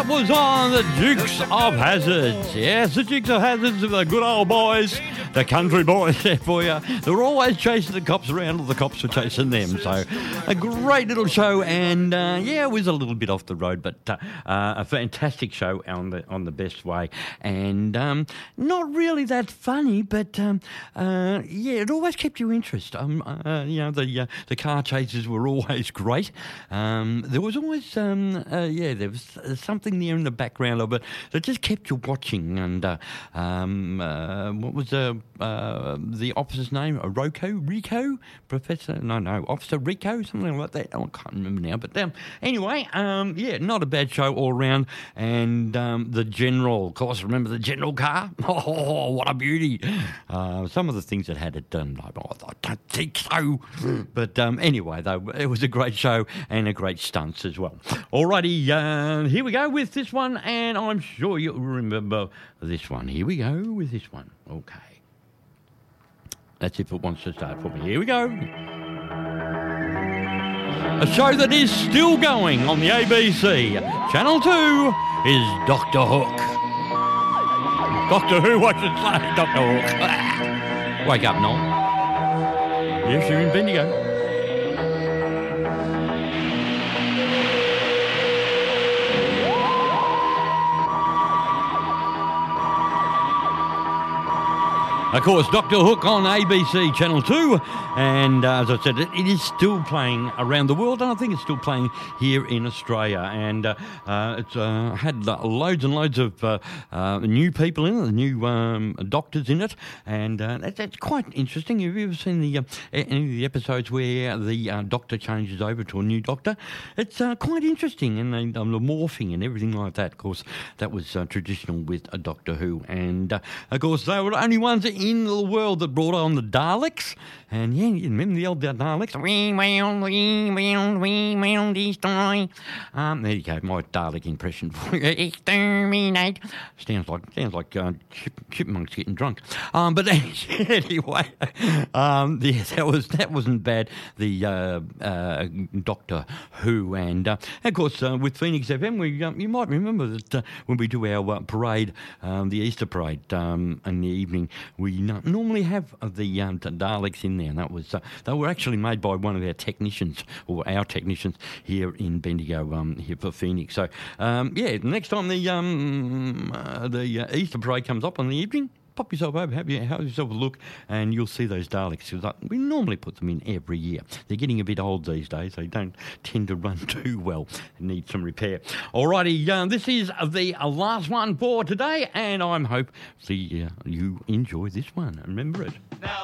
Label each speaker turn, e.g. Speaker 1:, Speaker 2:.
Speaker 1: Was on the Dukes of Hazzards. Yes, the Dukes of Hazzards, the good old boys, the country boys there for you. They were always chasing the cops around, or the cops were chasing them. So a great little show, and it was a little bit off the road, but a fantastic show on the best way, and not really that funny, but it always kept your interest. The car chases were always great. There was always there was something there in the background of it that just kept you watching. And what was the officer's name? Rico? Officer Rico, something like that. I can't remember now. But anyway, not a bad show all around. And the General, of course, remember the General car? Oh, what a beauty. Some of the things that had it done, I don't think so. But anyway, though, it was a great show and a great stunts as well. Alrighty, here we go with this one, and I'm sure you'll remember this one. Here we go with this one. Okay. That's if it wants to start for me. Here we go. A show that is still going on the ABC. Channel 2 is Doctor Hook. Doctor Who, I should say. Doctor Hook. Wake up, Noel. Yes, you're in Bendigo. Of course, Doctor Hook on ABC Channel 2, and as I said, it is still playing around the world, and I think it's still playing here in Australia, and it's had loads and loads of new people in it, new doctors in it, and that's quite interesting. Have you ever seen any of the episodes where the doctor changes over to a new doctor? It's quite interesting, and the morphing and everything like that. Of course, that was traditional with a Doctor Who, and of course, they were the only ones in the world that brought on the Daleks. And you remember the old Daleks? Destroy. There you go, my Dalek impression for you. Exterminate. Sounds like chipmunks getting drunk. But anyway, that wasn't bad. The Doctor Who, and of course with Phoenix FM, you might remember that when we do our parade, the Easter parade in the evening, we normally have the Daleks in there, and that was they were actually made by one of our technicians here in Bendigo, here for Phoenix. So next time the Easter parade comes up on the evening, pop yourself over, have yourself a look, and you'll see those Daleks. We normally put them in every year. They're getting a bit old these days. They don't tend to run too well and need some repair. Alrighty, this is the last one for today, and I hope you enjoy this one. Remember it. Now